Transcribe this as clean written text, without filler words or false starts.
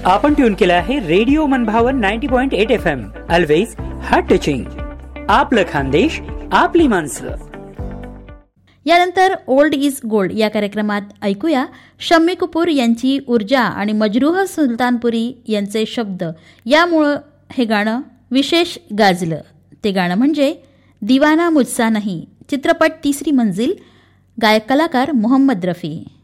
आपण ट्यून केलं आहे रेडिओ मनभावन 90.8 FM. Always heart touching. आपलं खानदेश, आपली माणसं. यानंतर ओल्ड इज गोल्ड या कार्यक्रमात ऐकूया शम्मी कपूर यांची ऊर्जा आणि मजरूह सुलतानपुरी यांचे शब्द यामुळं हे गाणं विशेष गाजलं. ते गाणं म्हणजे दिवाना मुझसा नहीं, चित्रपट तिसरी मंजिल, गायक कलाकार मोहम्मद रफी.